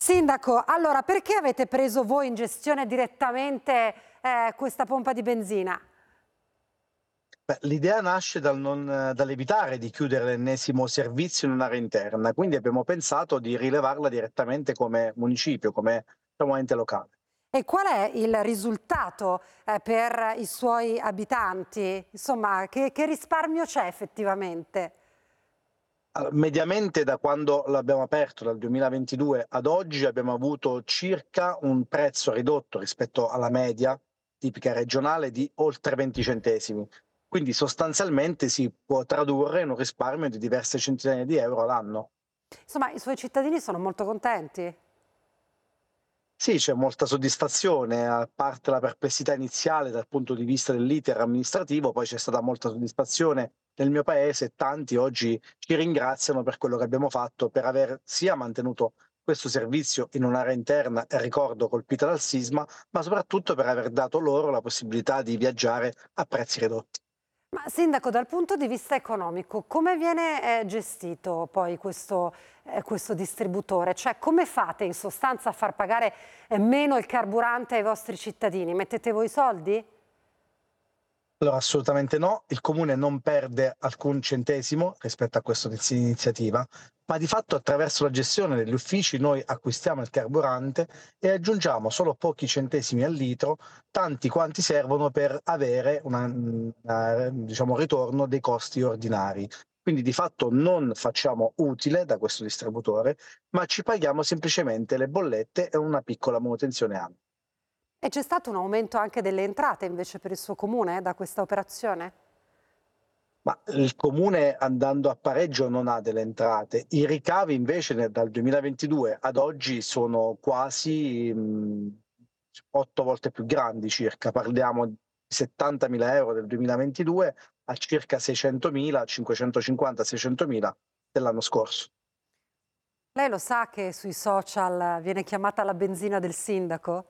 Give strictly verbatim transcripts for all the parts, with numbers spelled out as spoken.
Sindaco, allora perché avete preso voi in gestione direttamente eh, questa pompa di benzina? Beh, l'idea nasce dal non dall'evitare di chiudere l'ennesimo servizio in un'area interna, quindi abbiamo pensato di rilevarla direttamente come municipio, come diciamo, ente locale. E qual è il risultato eh, per i suoi abitanti? Insomma, che, che risparmio c'è effettivamente? Allora, mediamente da quando l'abbiamo aperto, dal duemilaventidue ad oggi, abbiamo avuto circa un prezzo ridotto rispetto alla media tipica regionale di oltre venti centesimi. Quindi sostanzialmente si può tradurre in un risparmio di diverse centinaia di euro all'anno. Insomma, i suoi cittadini sono molto contenti. Sì, c'è molta soddisfazione, a parte la perplessità iniziale dal punto di vista dell'iter amministrativo, poi c'è stata molta soddisfazione nel mio paese e tanti oggi ci ringraziano per quello che abbiamo fatto, per aver sia mantenuto questo servizio in un'area interna, e ricordo colpita dal sisma, ma soprattutto per aver dato loro la possibilità di viaggiare a prezzi ridotti. Ma Sindaco, dal punto di vista economico, come viene eh, gestito poi questo, eh, questo distributore? Cioè, come fate in sostanza a far pagare eh, meno il carburante ai vostri cittadini? Mettete voi i soldi? Allora, assolutamente no, il comune non perde alcun centesimo rispetto a questa iniziativa, ma di fatto attraverso la gestione degli uffici noi acquistiamo il carburante e aggiungiamo solo pochi centesimi al litro, tanti quanti servono per avere una, una, diciamo, ritorno dei costi ordinari. Quindi di fatto non facciamo utile da questo distributore, ma ci paghiamo semplicemente le bollette e una piccola manutenzione annua. E c'è stato un aumento anche delle entrate invece per il suo comune da questa operazione? Ma il comune andando a pareggio non ha delle entrate. I ricavi invece ne dal duemilaventidue ad oggi sono quasi, mhmm, otto volte più grandi circa. Parliamo di settantamila euro del duemilaventidue a circa seicentomila, cinquecentocinquanta, seicentomila dell'anno scorso. Lei lo sa che sui social viene chiamata la benzina del sindaco?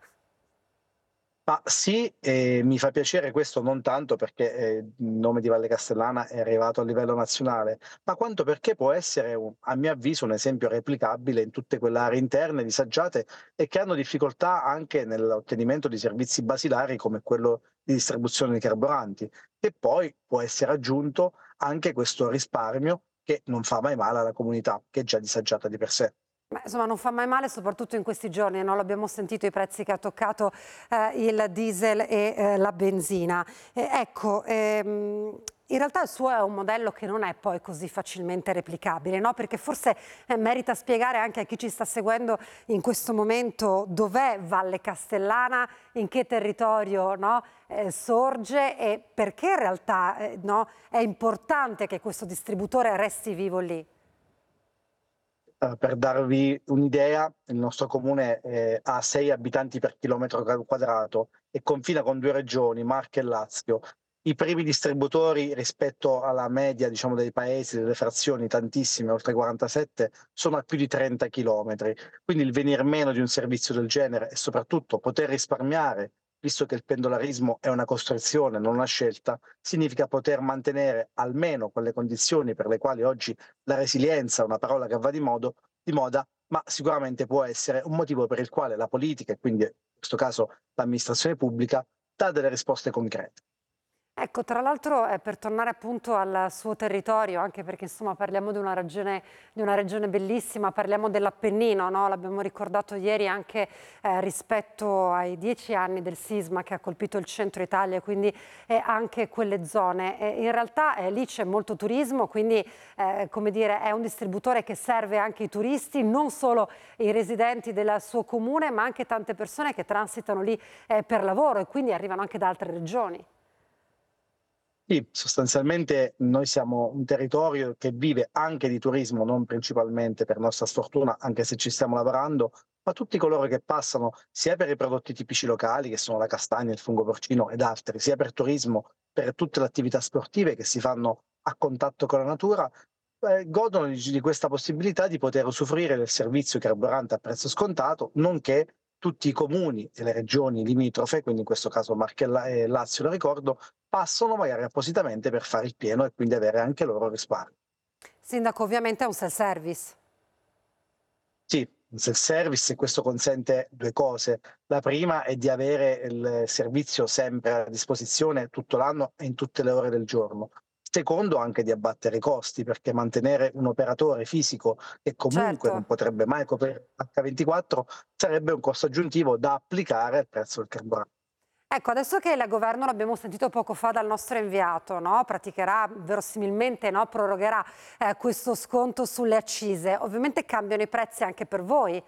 Ma sì, e mi fa piacere questo non tanto perché, ehm, il nome di Valle Castellana è arrivato a livello nazionale, ma quanto perché può essere un a mio avviso, un esempio replicabile in tutte quelle aree interne disagiate e che hanno difficoltà anche nell'ottenimento di servizi basilari come quello di distribuzione di carburanti, e poi può essere aggiunto anche questo risparmio che non fa mai male alla comunità, che è già disagiata di per sé. Ma insomma non fa mai male, soprattutto in questi giorni, no? L'abbiamo sentito i prezzi che ha toccato eh, il diesel e eh, la benzina. Eh, ecco, ehm, in realtà il suo è un modello che non è poi così facilmente replicabile, no? Perché forse eh, merita spiegare anche a chi ci sta seguendo in questo momento dov'è Valle Castellana, in che territorio, no? eh, sorge e perché in realtà eh, no? È importante che questo distributore resti vivo lì. Uhm, per darvi un'idea, il nostro comune, ehm, ha sei abitanti per chilometro gra quadrato e confina con due regioni, Marche e Lazio. I primi distributori rispetto alla media, diciamo, dei paesi, delle frazioni, tantissime, oltre quarantasette, sono a più di trenta chilometri. Quindi il venir meno di un servizio del genere e soprattutto poter risparmiare, visto che il pendolarismo è una costrizione, non una scelta, significa poter mantenere almeno quelle condizioni per le quali oggi la resilienza è una parola che va di modo di moda, ma sicuramente può essere un motivo per il quale la politica, e quindi in questo caso l'amministrazione pubblica, dà delle risposte concrete. Ecco, tra l'altro eh, per tornare appunto al suo territorio, anche perché insomma parliamo di una regione, di una regione bellissima, parliamo dell'Appennino, no? L'abbiamo ricordato ieri anche eh, rispetto ai dieci anni del sisma che ha colpito il centro Italia, quindi eh, anche quelle zone. E in realtà eh, lì c'è molto turismo, quindi eh, come dire, è un distributore che serve anche i turisti, non solo i residenti del suo comune, ma anche tante persone che transitano lì eh, per lavoro e quindi arrivano anche da altre regioni. Sì, sostanzialmente noi siamo un territorio che vive anche di turismo, non principalmente per nostra sfortuna, anche se ci stiamo lavorando, ma tutti coloro che passano, sia per i prodotti tipici locali, che sono la castagna, il fungo porcino ed altri, sia per turismo, per tutte le attività sportive che si fanno a contatto con la natura, eh, godono di, di questa possibilità di poter usufruire del servizio carburante a prezzo scontato, nonché tutti i comuni e le regioni limitrofe, quindi in questo caso Marche e La- e Lazio, lo ricordo, passano magari appositamente per fare il pieno e quindi avere anche loro risparmio. Sindaco, ovviamente è un self-service. Sì, self-service, e questo consente due cose. La prima è di avere il servizio sempre a disposizione tutto l'anno e in tutte le ore del giorno. Secondo, anche di abbattere i costi, perché mantenere un operatore fisico che comunque non Certo. potrebbe mai coprire acca ventiquattro sarebbe un costo aggiuntivo da applicare al prezzo del carburante. Ecco, adesso che il governo, l'abbiamo sentito poco fa dal nostro inviato, no? Praticherà verosimilmente, no? Prorogherà eh, questo sconto sulle accise, ovviamente cambiano i prezzi anche per voi.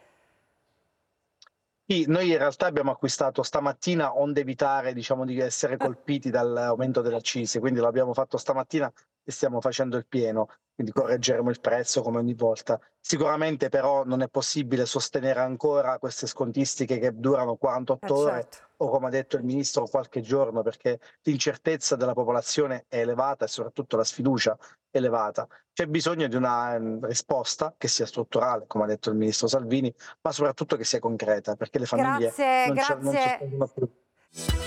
Sì, noi in realtà abbiamo acquistato stamattina onde evitare, diciamo, di essere colpiti dall'aumento delle accise, quindi l'abbiamo fatto stamattina e stiamo facendo il pieno, quindi correggeremo il prezzo come ogni volta. Sicuramente però non è possibile sostenere ancora queste scontistiche che durano Eh quarantotto ore certo. o, come ha detto il ministro, qualche giorno, perché l'incertezza della popolazione è elevata e soprattutto la sfiducia è elevata. C'è bisogno di una ehm, risposta che sia strutturale, come ha detto il ministro Salvini, ma soprattutto che sia concreta, perché le famiglie Grazie, non ce non grazie. sostengono più.